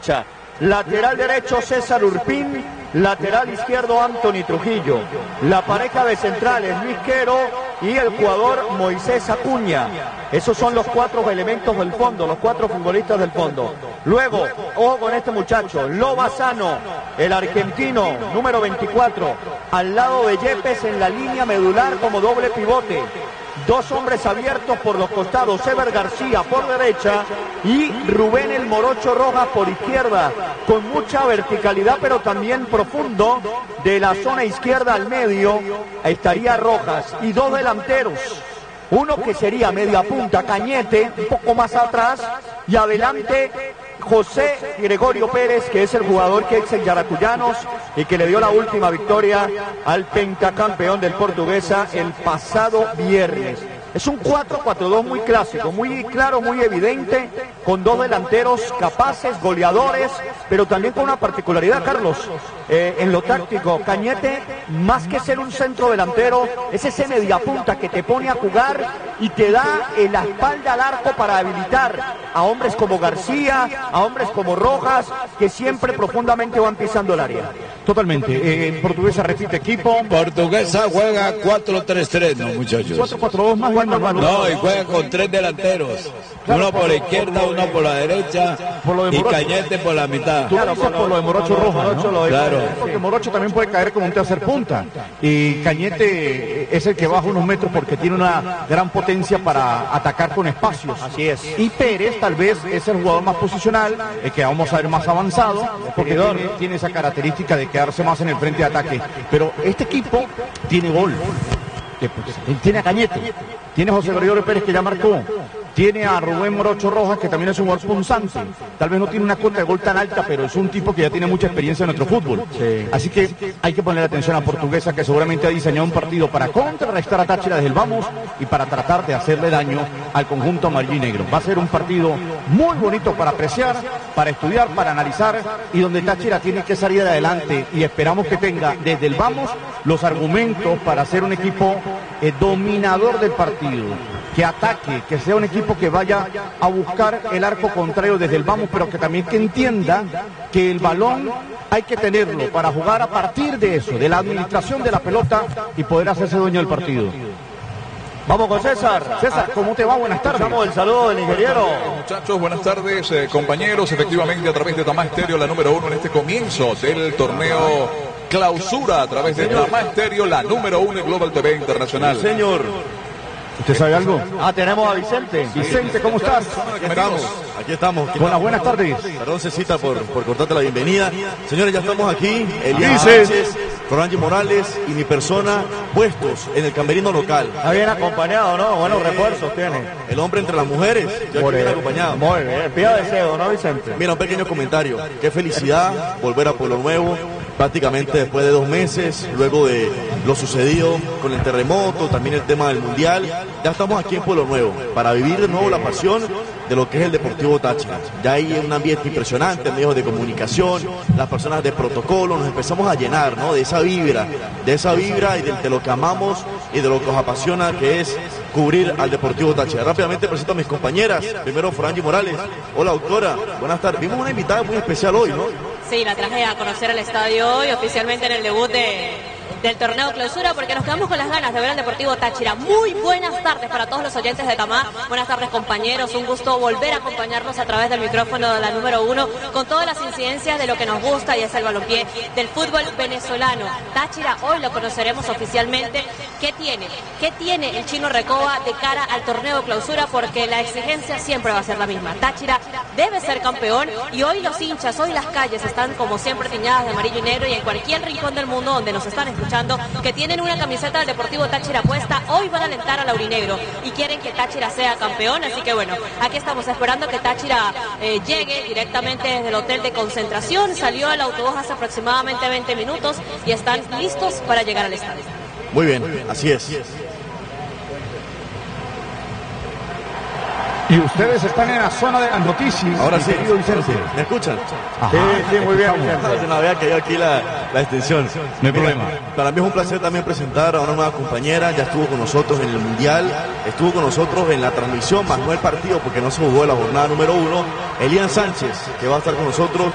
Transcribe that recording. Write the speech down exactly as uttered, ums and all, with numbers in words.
derecha. Lateral derecho César Urpín, lateral izquierdo Anthony Trujillo. La pareja de centrales Luis Quero y el jugador Moisés Acuña. Esos son los cuatro elementos del fondo, los cuatro futbolistas del fondo. Luego, ojo con este muchacho, Lobazano, el argentino, número veinticuatro, al lado de Yepes en la línea medular como doble pivote. Dos hombres abiertos por los costados, Ever García por derecha y Rubén el Morocho Rojas por izquierda, con mucha verticalidad pero también profundo. De la zona izquierda al medio estaría Rojas y dos delanteros. Uno que sería media punta, Cañete, un poco más atrás, y adelante José Gregorio Pérez, que es el jugador que es en Yaracuyanos y que le dio la última victoria al pentacampeón del Portuguesa el pasado viernes. Es un cuatro cuatro dos muy clásico, muy claro, muy evidente, con dos delanteros capaces, goleadores, pero también con una particularidad, Carlos, eh, en lo táctico. Cañete, más que ser un centro delantero, es ese mediapunta que te pone a jugar y te da en la espalda al arco para habilitar a hombres como García, a hombres como Rojas, que siempre profundamente van pisando el área. Totalmente. Eh, Portuguesa repite equipo. Portuguesa juega cuatro tres tres, no, muchachos. cuatro cuatro dos más bien, hermano. No, y juega con tres delanteros. Claro, uno por la izquierda, uno por la derecha por lo de y Cañete por la mitad. Claro, por, por lo de Morocho Rojas, ¿no? Lo claro. Porque Morocho también puede caer como un tercer punta. Y Cañete es el que baja unos metros porque tiene una gran potencia para atacar con espacios. Así es. Y Pérez tal vez es el jugador más posicional, el que vamos a ver más avanzado, porque tiene, tiene esa característica de quedarse más en el frente de ataque. Pero este equipo tiene gol. Tiene a Cañete, tiene a José Gregorio Pérez, que ya marcó, tiene a Rubén Morocho Rojas, que también es un jugador punzante. Tal vez no tiene una cuota de gol tan alta, pero es un tipo que ya tiene mucha experiencia en nuestro fútbol. Sí. Así que hay que poner atención a Portuguesa, que seguramente ha diseñado un partido para contrarrestar a Táchira desde el vamos y para tratar de hacerle daño al conjunto amarillo y negro. Va a ser un partido muy bonito para apreciar, para estudiar, para analizar, y donde Táchira tiene que salir adelante, y esperamos que tenga desde el vamos los argumentos para ser un equipo eh, dominador del partido, que ataque, que sea un equipo que vaya a buscar el arco contrario desde el vamos, pero que también que entienda que el balón hay que tenerlo para jugar a partir de eso, de la administración de la pelota y poder hacerse dueño del partido. Vamos con César. César, ¿cómo te va? Buenas tardes. Damos el saludo del ingeniero. Muchachos, buenas tardes, eh, compañeros. Efectivamente, a través de Tamá Estéreo, la número uno en este comienzo del torneo Clausura, a través de Tamá Estéreo, la número uno en Global T V Internacional. Señor. ¿Usted sabe algo? Ah, tenemos a Vicente. Vicente, ¿cómo estás? Aquí estamos, aquí estamos. Buenas, buenas tardes. Perdón, Cecita, por, por cortarte la bienvenida. Señores, ya estamos aquí. Elian Dice. Sánchez, Franji Morales y mi persona puestos en el camerino local. Está bien acompañado, ¿no? Buenos refuerzos tiene. El hombre entre las mujeres, yo aquí bien acompañado. Muy bien, pida deseo, ¿no, Vicente? Mira, un pequeño comentario. Qué felicidad volver a Pueblo Nuevo, prácticamente después de dos meses, luego de lo sucedido con el terremoto, también el tema del Mundial. Ya estamos aquí en Pueblo Nuevo para vivir de nuevo la pasión de lo que es el Deportivo Táchira. Ya hay un ambiente impresionante, medios de comunicación, las personas de protocolo, nos empezamos a llenar, ¿no?, de esa vibra, de esa vibra y de, de lo que amamos y de lo que nos apasiona, que es cubrir al Deportivo Táchira. Rápidamente presento a mis compañeras. Primero, Franji Morales. Hola, doctora. Buenas tardes. Vimos una invitada muy especial hoy, ¿no? Sí, la traje a conocer el estadio hoy, oficialmente en el debut de... del torneo Clausura, porque nos quedamos con las ganas de ver al Deportivo Táchira. Muy buenas tardes para todos los oyentes de Tamá, buenas tardes, compañeros, un gusto volver a acompañarnos a través del micrófono de la número uno, con todas las incidencias de lo que nos gusta, y es el balompié del fútbol venezolano. Táchira hoy lo conoceremos oficialmente. ¿Qué tiene? ¿Qué tiene el Chino Recoba de cara al torneo Clausura? Porque la exigencia siempre va a ser la misma. Táchira debe ser campeón, y hoy los hinchas, hoy las calles están como siempre tiñadas de amarillo y negro, y en cualquier rincón del mundo donde nos están escuchando, que tienen una camiseta del Deportivo Táchira puesta, hoy van a alentar al aurinegro y quieren que Táchira sea campeón. Así que bueno, aquí estamos esperando que Táchira eh, llegue directamente desde el hotel de concentración. Salió el autobús hace aproximadamente veinte minutos y están listos para llegar al estadio. Muy bien, así es. Y ustedes están en la zona de las noticias. Ahora sí, querido Vicente. ¿Me escuchan? Ajá, Sí, sí, muy bien, Vicente. Se me había caído aquí la, la extensión. No hay Mira, problema. Para mí es un placer también presentar a una nueva compañera. Ya estuvo con nosotros en el Mundial, estuvo con nosotros en la transmisión, más no el partido, porque no se jugó la jornada número uno. Elian Sánchez, que va a estar con nosotros